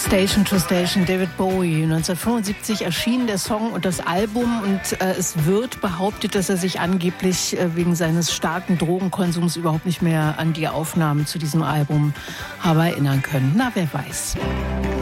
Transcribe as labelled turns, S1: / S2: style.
S1: Station to Station, David Bowie. 1975 erschien der Song und das Album und es wird behauptet, dass er sich angeblich wegen seines starken Drogenkonsums überhaupt nicht mehr an die Aufnahmen zu diesem Album habe erinnern können. Na, wer weiß.